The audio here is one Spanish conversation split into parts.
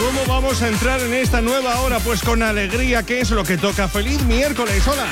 ¿Cómo vamos a entrar en esta nueva hora? Pues con alegría, ¿qué es lo que toca? ¡Feliz miércoles! ¡Hola!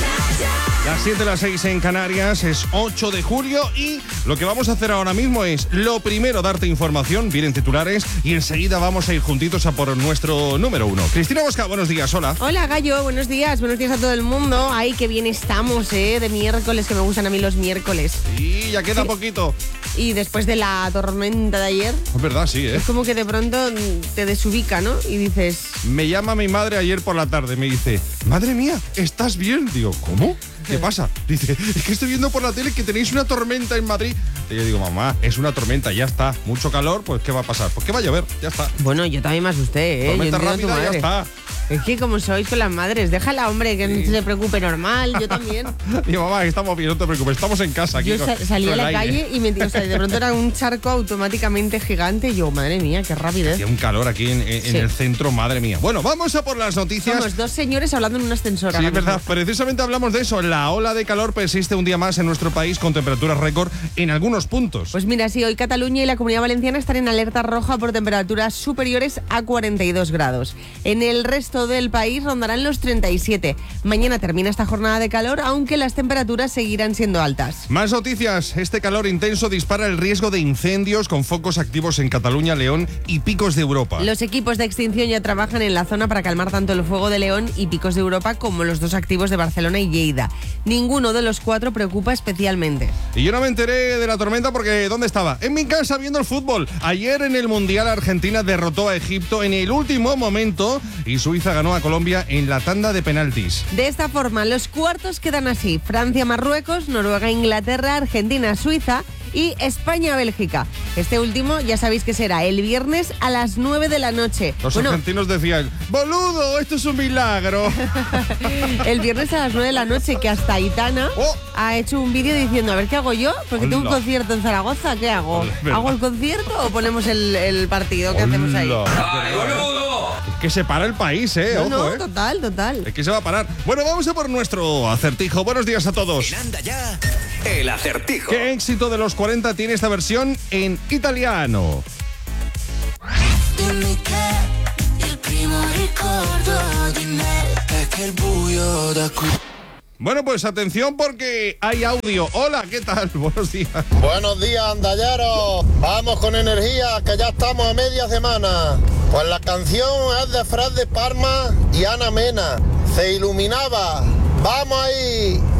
Las 7, las 6 en Canarias, es 8 de julio y lo que vamos a hacer ahora mismo es, lo primero, darte información, vienen titulares y enseguida vamos a ir juntitos a por nuestro número 1. Cristina Bosca, buenos días, hola. Hola, Gallo, buenos días a todo el mundo. Ay, qué bien estamos, de miércoles, que me gustan a mí los miércoles. Y ya queda poquito. Y después de la tormenta de ayer... Es verdad, sí, Es como que de pronto te desubica, ¿no? Y dices... Me llama mi madre ayer por la tarde, me dice, madre mía, ¿estás bien? Digo, ¿cómo? ¿Qué pasa? Dice, es que estoy viendo por la tele que tenéis una tormenta en Madrid. Y yo digo, mamá, es una tormenta, ya está. Mucho calor, pues ¿qué va a pasar? Pues que va a llover, ya está. Bueno, yo también me asusté, Tormenta rápida, ya está. Es que como sois con las madres, déjala, hombre, que no se preocupe, normal, yo también. Digo, mamá, estamos bien, no te preocupes, estamos en casa aquí. Yo salí a la calle y de pronto era un charco automáticamente gigante y yo, madre mía, qué rapidez. Hacía un calor aquí en el centro, madre mía. Bueno, vamos a por las noticias. Somos dos señores hablando en un ascensor. Sí, es verdad, precisamente hablamos de eso. La ola de calor persiste un día más en nuestro país con temperaturas récord en algunos puntos. Pues mira, sí, hoy Cataluña y la Comunidad Valenciana están en alerta roja por temperaturas superiores a 42 grados. En el resto del país rondarán los 37. Mañana termina esta jornada de calor, aunque las temperaturas seguirán siendo altas. Más noticias. Este calor intenso dispara el riesgo de incendios con focos activos en Cataluña, León y Picos de Europa. Los equipos de extinción ya trabajan en la zona para calmar tanto el fuego de León y Picos de Europa como los dos activos de Barcelona y Lleida. Ninguno de los cuatro preocupa especialmente. Y yo no me enteré de la tormenta porque ¿dónde estaba? En mi casa viendo el fútbol. Ayer en el Mundial Argentina derrotó a Egipto en el último momento y Suiza ganó a Colombia en la tanda de penaltis. De esta forma, los cuartos quedan así: Francia-Marruecos, Noruega-Inglaterra, Argentina-Suiza y España-Bélgica. Este último ya sabéis que será el viernes a las 9 de la noche. Los argentinos decían, boludo, esto es un milagro. El viernes a las 9 de la noche, que hasta Aitana ha hecho un vídeo diciendo, a ver, ¿qué hago yo? Porque tengo un concierto en Zaragoza, ¿qué hago? ¿Hago el concierto o ponemos el partido que hacemos ahí? ¡Ay, boludo! Es que se para el país, No, ojo, total. Es que se va a parar. Bueno, vamos a por nuestro acertijo. Buenos días a todos. Anda ya, el acertijo. ¿Qué éxito de los 40 tiene esta versión en italiano? Dimmi che il primo ricordo di me è che il buio da qui. Bueno, pues atención porque hay audio. Hola, ¿qué tal? Buenos días. Buenos días, andalleros. Vamos con energía, que ya estamos a media semana. Pues la canción es de Fred de Palma y Ana Mena. Se iluminaba. ¡Vamos ahí!